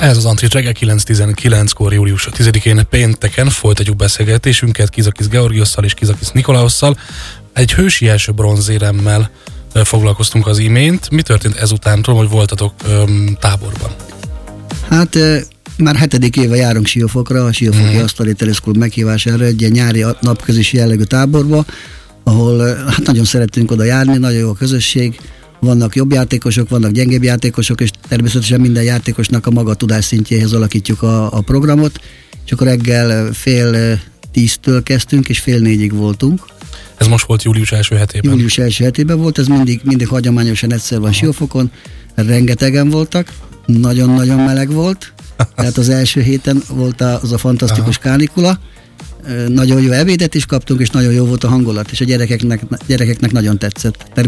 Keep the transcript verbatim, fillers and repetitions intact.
Ez az Antrit reggel kilenc tizenkilenckor július tizedikén pénteken folytatjuk beszélgetésünket Kizakis Georgiosszal és Kizakis Nikolaosszal. Egy hősi első bronzéremmel foglalkoztunk az imént. Mi történt ezután? Tudom, hogy voltatok öm, táborban. Hát már hetedik éve járunk Siófokra, a Siófoki mm. Asztali Teniszklub meghívására, egy ilyen nyári napközis jellegű táborba, ahol hát nagyon szeretünk oda járni, nagyon jó a közösség, vannak jobb játékosok, vannak gyengébb játékosok, és természetesen minden játékosnak a maga tudásszintjéhez alakítjuk a, a programot, és akkor reggel fél tíztől kezdtünk, és fél négyig voltunk. Ez most volt július első hetében? Július első hetében volt, ez mindig, mindig hagyományosan egyszer van Siófokon, rengetegen voltak, nagyon-nagyon meleg volt, tehát az első héten volt az a fantasztikus Aha. kánikula, nagyon jó ebédet is kaptunk, és nagyon jó volt a hangulat, és a gyerekeknek, gyerekeknek nagyon tetszett.